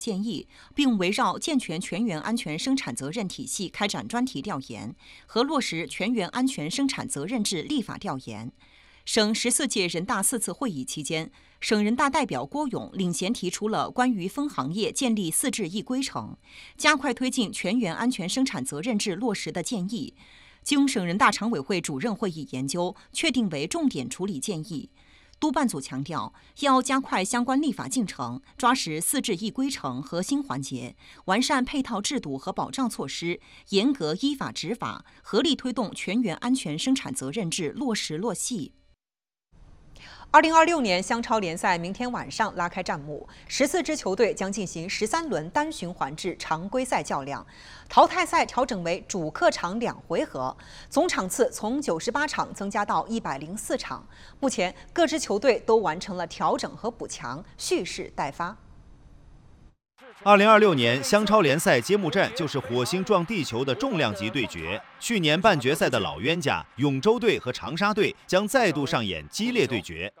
建议，并围绕健全全员安全生产责任体系开展专题调研和落实全员安全生产责任制立法调研。省14届人大4次会议期间，省人大代表郭勇领衔提出了关于分行业建立4制1规程，加快推进全员安全生产责任制落实的建议，经省人大常委会主任会议研究，确定为重点处理建议。督办组强调，要加快相关立法进程，抓实4制1规程核心环节，完善配套制度和保障措施，严格依法执法，合力推动全员安全生产责任制落实落细。2026年湘超联赛明天晚上拉开战幕，14支球队将进行13轮单循环制常规赛较量，淘汰赛调整为主客场2回合，总场次从98场增加到104场。目前各支球队都完成了调整和补强，蓄势待发。 2026年湘超联赛揭幕战就是火星撞地球的重量级对决。去年半决赛的老冤家永州队和长沙队将再度上演激烈对决。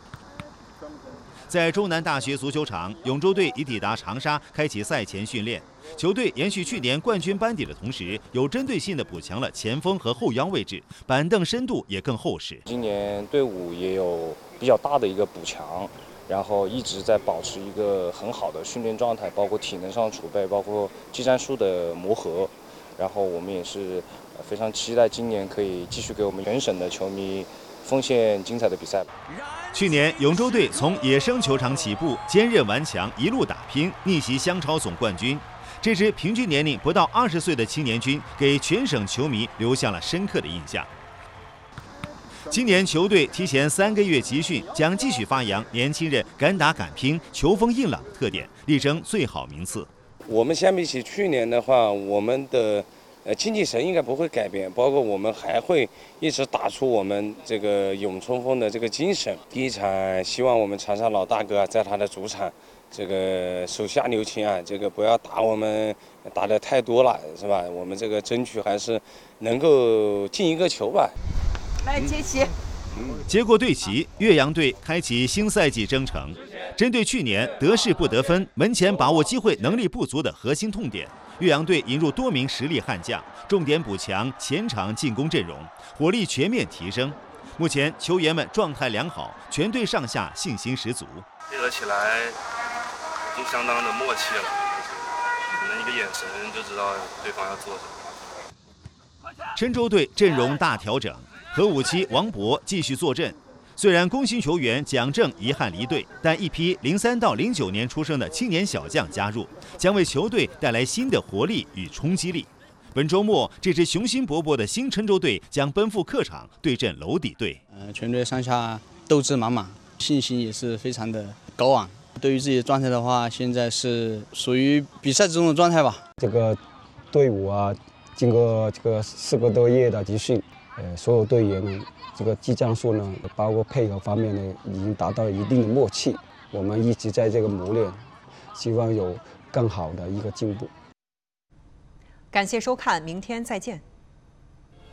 在中南大学足球场，永州队已抵达长沙，开启赛前训练。球队延续去年冠军班底的同时，有针对性地补强了前锋和后腰位置，板凳深度也更厚实。 今年队伍也有比较大的一个补强。然后一直在保持一个很好的训练状态，包括体能上储备，包括技战术的磨合。然后我们也是非常期待今年可以继续给我们全省的球迷奉献精彩的比赛吧。 去年永州队从野生球场起步，坚韧顽强，一路打拼，逆袭湘超总冠军。这支平均年龄不到20岁的青年军，给全省球迷留下了深刻的印象。今年球队提前3个月集训，将继续发扬年轻人敢打敢拼、球风硬朗的特点，力争最好名次。 我们相比起去年的话，我们的精气神应该不会改变，包括我们还会一直打出我们这个勇冲锋的这个精神。第一场，希望我们长沙老大哥在他的主场，这个手下留情啊，这个不要打我们打得太多了，是吧？我们这个争取还是能够进1个球吧。 来接旗。 结果对齐，岳阳队开启新赛季征程。针对去年得势不得分、门前把握机会能力不足的核心痛点，岳阳队引入多名实力悍将，重点补强前场进攻阵容，火力全面提升。目前球员们状态良好，全队上下信心十足， 配合起来已经相当的默契了，可能一个眼神就知道对方要做什么。 郴州队阵容大调整，核武器王博继续坐镇。虽然功勋球员蒋正遗憾离队，但一批03到09年出生的青年小将加入，将为球队带来新的活力与冲击力。本周末，这支雄心勃勃的新郴州队将奔赴客场对阵娄底队。 全队上下斗志满满，信心也是非常的高昂。对于自己的状态的话，现在是属于比赛之中的状态吧。 这个队伍啊，经过这个4个多月的集训，所有队员呢，这个技战术呢，包括配合方面呢，已经达到一定的默契。我们一直在这个磨练，希望有更好的一个进步。 感谢收看，明天再见。